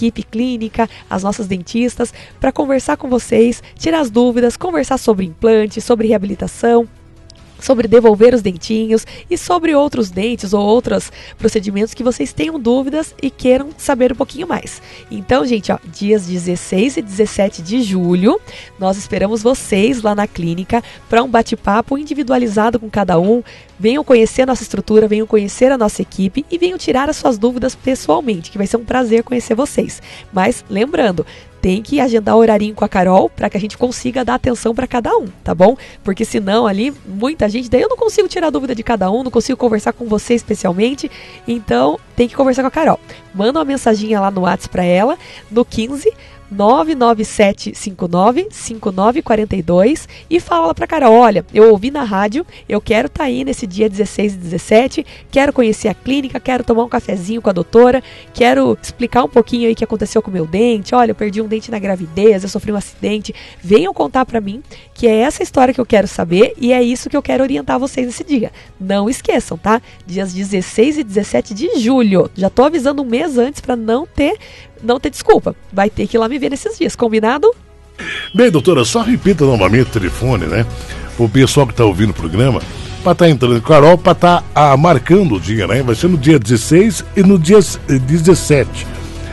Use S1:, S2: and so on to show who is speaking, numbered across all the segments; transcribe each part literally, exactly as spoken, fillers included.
S1: equipe clínica, as nossas dentistas, para conversar com vocês, tirar as dúvidas, conversar sobre implante, sobre reabilitação, sobre devolver os dentinhos e sobre outros dentes ou outros procedimentos que vocês tenham dúvidas e queiram saber um pouquinho mais. Então, gente, ó, dias dezesseis e dezessete de julho, nós esperamos vocês lá na clínica para um bate-papo individualizado com cada um. Venham conhecer a nossa estrutura, venham conhecer a nossa equipe e venham tirar as suas dúvidas pessoalmente, que vai ser um prazer conhecer vocês. Mas, lembrando, tem que agendar o horarinho com a Carol para que a gente consiga dar atenção para cada um, tá bom? Porque senão ali, muita gente, daí eu não consigo tirar a dúvida de cada um, não consigo conversar com você especialmente, então tem que conversar com a Carol. Manda uma mensaginha lá no WhatsApp para ela, no quinze, nove nove sete cinco nove, cinco nove quatro dois e fala lá pra Carol, olha, eu ouvi na rádio, eu quero estar tá aí nesse dia dezesseis e dezessete, quero conhecer a clínica, quero tomar um cafezinho com a doutora, quero explicar um pouquinho aí o que aconteceu com o meu dente, olha, eu perdi um dente na gravidez, eu sofri um acidente, venham contar pra mim que é essa história que eu quero saber e é isso que eu quero orientar vocês nesse dia. Não esqueçam, tá? Dias dezesseis e dezessete de julho, já tô avisando um mês antes pra não ter Não ter desculpa, vai ter que ir lá me ver nesses dias, combinado?
S2: Bem, doutora, só repita novamente o telefone, né? O pessoal que tá ouvindo o programa, para estar tá entrando em Carol, para estar tá, ah, marcando o dia, né? Vai ser no dia dezesseis e no dia dezessete.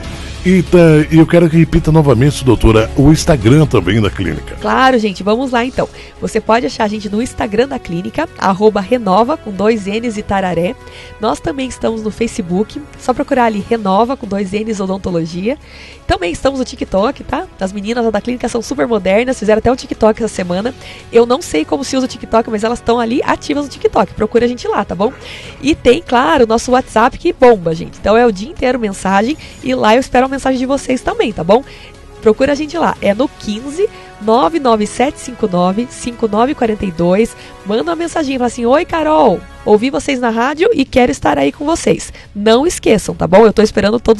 S2: E tá, eu quero que repita novamente, doutora, o Instagram também da clínica.
S1: Claro, gente, vamos lá então. Você pode achar a gente no Instagram da clínica, arroba Renova, com dois N's e tararé. Nós também estamos no Facebook, só procurar ali Renova, com dois N's Odontologia. Também estamos no TikTok, tá? As meninas lá da clínica são super modernas, fizeram até um TikTok essa semana. Eu não sei como se usa o TikTok, mas elas estão ali ativas no TikTok. Procura a gente lá, tá bom? E tem, claro, o nosso WhatsApp que bomba, gente. Então é o dia inteiro mensagem e lá eu espero a mensagem de vocês também, tá bom? Procura a gente lá, é no quinze, nove nove sete cinco nove, cinco nove quatro dois. Manda uma mensagem, fala assim, oi Carol, ouvi vocês na rádio e quero estar aí com vocês. Não esqueçam, tá bom? Eu tô esperando todos